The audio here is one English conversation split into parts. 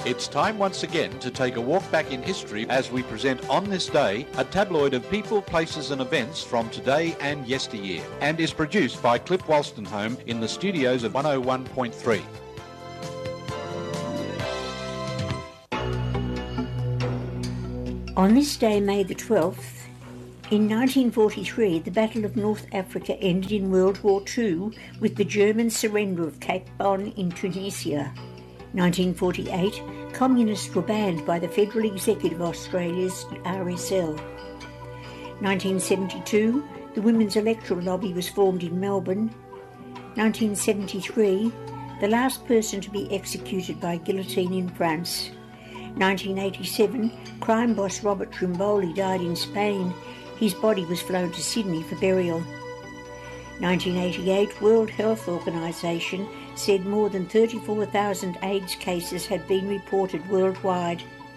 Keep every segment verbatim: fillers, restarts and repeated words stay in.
It's time once again to take a walk back in history as we present On This Day, a tabloid of people, places and events from today and yesteryear, and is produced by Cliff Wolstenholme in the studios of one oh one point three. On this day, May the twelfth, in nineteen forty-three, the Battle of North Africa ended in World War Two with the German surrender of Cape Bon in Tunisia. nineteen forty-eight, communists were banned by the Federal Executive of Australia's R S L. nineteen seventy-two, the Women's Electoral Lobby was formed in Melbourne. nineteen seventy-three, the last person to be executed by guillotine in France. nineteen eighty-seven, crime boss Robert Trimboli died in Spain. His body was flown to Sydney for burial. nineteen eighty-eight, World Health Organisation said more than thirty-four thousand AIDS cases had been reported worldwide.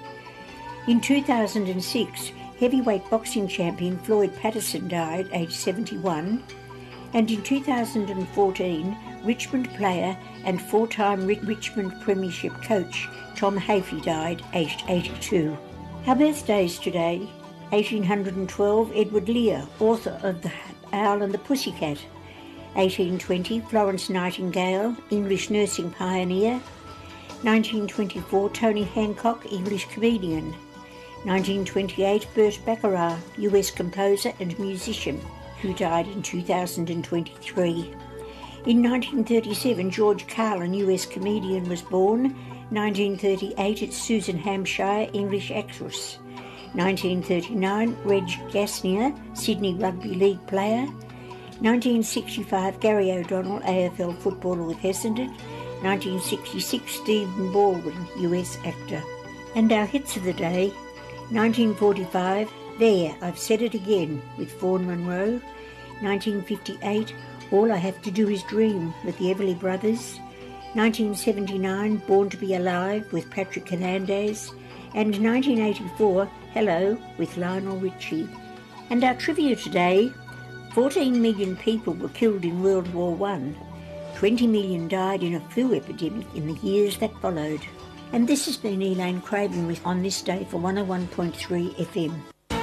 In two thousand six, heavyweight boxing champion Floyd Patterson died, aged seventy-one, and in two thousand fourteen, Richmond player and four-time Richmond Premiership coach Tom Hafey died, aged eighty-two. Our birthdays today: eighteen twelve, Edward Lear, author of The Owl and the Pussycat. eighteen twenty, Florence Nightingale, English nursing pioneer. nineteen twenty-four, Tony Hancock, English comedian. nineteen twenty-eight, Burt Bacharach, U S composer and musician, who died in two thousand twenty-three. In nineteen thirty-seven, George Carlin, U S comedian, was born. nineteen thirty-eight, it's Susan Hampshire, English actress. nineteen thirty-nine, Reg Gasnier, Sydney Rugby League player. nineteen sixty-five, Gary O'Donnell, A F L footballer with Essendon. nineteen sixty-six, Stephen Baldwin, U S actor. And our hits of the day: nineteen forty-five, There, I've Said It Again, with Vaughan Monroe. nineteen fifty-eight, All I Have to Do Is Dream, with the Everly Brothers. nineteen seventy-nine, Born to Be Alive, with Patrick Hernandez. And nineteen eighty-four, Hello, with Lionel Richie. And our trivia today: fourteen million people were killed in World War One. twenty million died in a flu epidemic in the years that followed. And this has been Elaine Craven with On This Day for one oh one point three F M.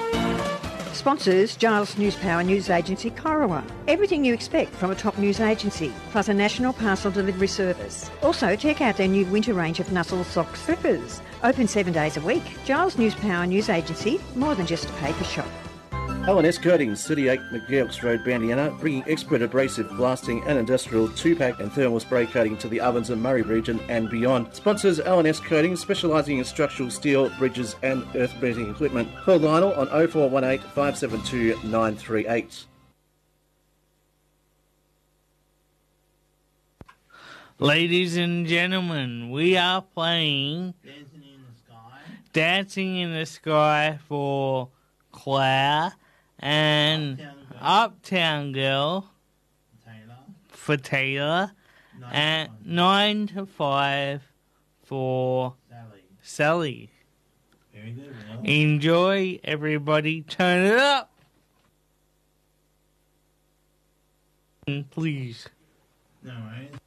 Sponsors Giles News Power News Agency, Corowa. Everything you expect from a top news agency, plus a national parcel delivery service. Also, check out their new winter range of Nussel sock slippers. Open seven days a week. Giles News Power News Agency, more than just a paper shop. L and S Coatings, thirty-eight McGeochs Road, Bandiana, bringing expert abrasive blasting and industrial two-pack and thermal spray coating to the Ovens and Murray region and beyond. Sponsors L and S Coatings, specialising in structural steel, bridges and earth-beating equipment. Call Lionel on oh four one eight, five seven two, nine three eight. Ladies and gentlemen, we are playing Dancing in the Sky. Dancing in the Sky for Claire and Uptown Girl. Uptown Girl Taylor. for Taylor, Nine and to five. nine to five for Sally. Sally. Very good. Well, Enjoy, everybody. Turn it up. Please. no worries.